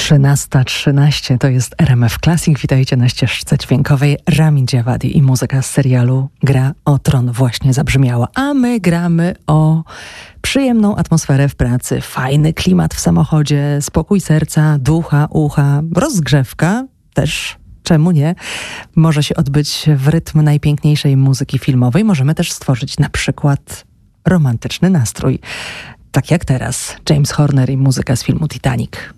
13:13 to jest RMF Classic. Witajcie na ścieżce dźwiękowej. Ramin Djawadi i muzyka z serialu Gra o Tron właśnie zabrzmiała. A my gramy o przyjemną atmosferę w pracy, fajny klimat w samochodzie, spokój serca, ducha, ucha, rozgrzewka też. Czemu nie? Może się odbyć w rytm najpiękniejszej muzyki filmowej. Możemy też stworzyć na przykład romantyczny nastrój. Tak jak teraz. James Horner i muzyka z filmu Titanic.